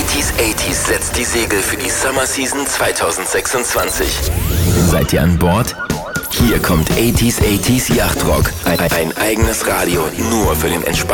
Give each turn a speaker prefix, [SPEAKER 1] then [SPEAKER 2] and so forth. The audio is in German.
[SPEAKER 1] 80s 80s setzt die Segel für die Summer Season 2026. Seid ihr an Bord? Hier kommt 80s 80s Yachtrock. Ein eigenes Radio nur für den entspannten